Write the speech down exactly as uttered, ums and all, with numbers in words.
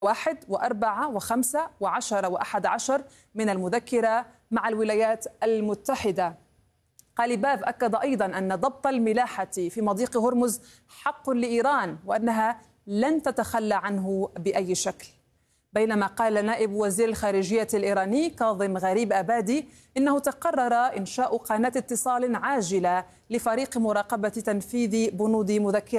واحد وأربعة وخمسة وعشرة وأحد عشر من المذكرة مع الولايات المتحدة. قاليباف أكد أيضا أن ضبط الملاحة في مضيق هرمز حق لإيران وأنها لن تتخلى عنه بأي شكل. بينما قال نائب وزير الخارجية الإيراني كاظم غريب أبادي إنه تقرر إنشاء قناة اتصال عاجلة لفريق مراقبة تنفيذ بنود مذكرة